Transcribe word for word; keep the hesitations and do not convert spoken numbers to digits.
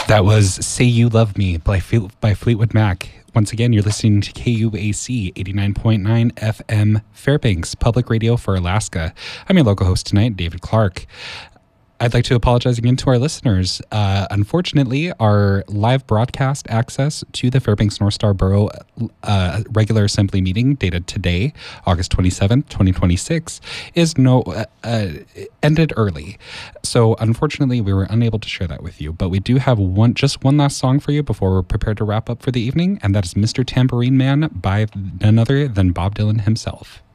That was Say You Love Me by, Fle- by Fleetwood Mac. Once again, you're listening to K U A C eighty-nine point nine F M Fairbanks, public radio for Alaska. I'm your local host tonight, David Clark. I'd like to apologize again to our listeners. Uh, unfortunately, our live broadcast access to the Fairbanks North Star Borough uh, regular assembly meeting dated today, August twenty-seventh, twenty twenty-six, is no uh, uh, ended early. So unfortunately, we were unable to share that with you. But we do have one, just one last song for you before we're prepared to wrap up for the evening, and that is Mister Tambourine Man by none other than Bob Dylan himself.